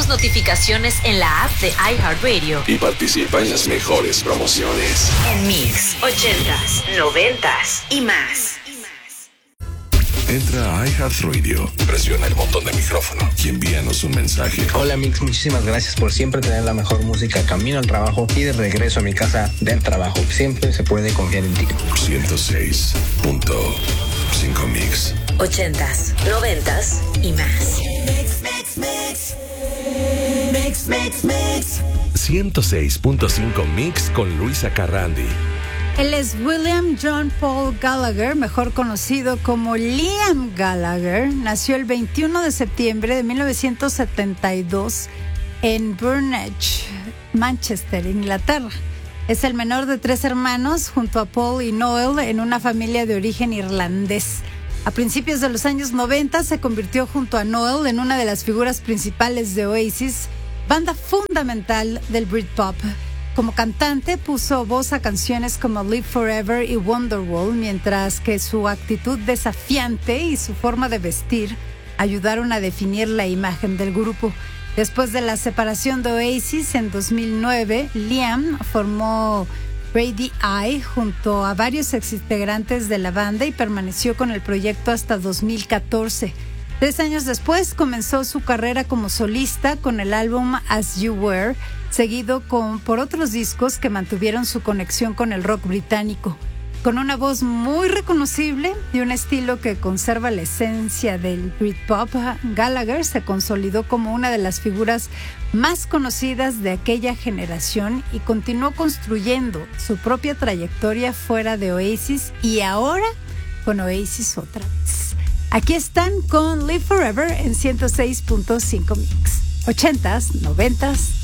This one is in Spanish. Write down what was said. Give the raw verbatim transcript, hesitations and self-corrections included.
tus notificaciones en la app de iHeartRadio y participa en las mejores promociones. En Mix, ochentas, noventas y más. Entra a iHeartRadio, presiona el botón de micrófono y envíanos un mensaje. Hola Mix, muchísimas gracias por siempre tener la mejor música camino al trabajo y de regreso a mi casa del trabajo. Siempre se puede confiar en ti. ciento seis punto cinco Mix. Ochentas, noventas y más. Mix, mix, mix. Mix, mix, mix. ciento seis punto cinco Mix con Luisa Carrandi. Él es William John Paul Gallagher, mejor conocido como Liam Gallagher. Nació el veintiuno de septiembre de mil novecientos setenta y dos en Burnage, Manchester, Inglaterra. Es el menor de tres hermanos, junto a Paul y Noel, en una familia de origen irlandés. A principios de los años noventa se convirtió junto a Noel en una de las figuras principales de Oasis, banda fundamental del Britpop. Como cantante puso voz a canciones como Live Forever y Wonderwall, mientras que su actitud desafiante y su forma de vestir ayudaron a definir la imagen del grupo. Después de la separación de Oasis en dos mil nueve, Liam formó Brady Eye junto a varios exintegrantes de la banda y permaneció con el proyecto hasta dos mil catorce. Tres años después comenzó su carrera como solista con el álbum As You Were, seguido con, por otros discos que mantuvieron su conexión con el rock británico. Con una voz muy reconocible y un estilo que conserva la esencia del Britpop, Gallagher se consolidó como una de las figuras más conocidas de aquella generación y continuó construyendo su propia trayectoria fuera de Oasis y ahora con Oasis otra vez. Aquí están con Live Forever en ciento seis punto cinco Mix. Ochentas, noventas